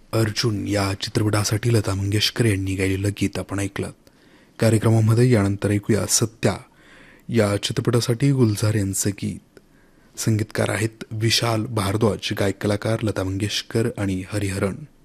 अर्जुन या चित्रपटासाठी लता मंगेशकर यांनी गायलेलं गीत आपण ऐकलं. कार्यक्रमामध्ये यानंतर ऐकूया सत्या या चित्रपटासाठी गुलजार यांचं गीत. संगीतकार आहेत विशाल भारद्वाज, गायक कलाकार लता मंगेशकर आणि हरिहरन.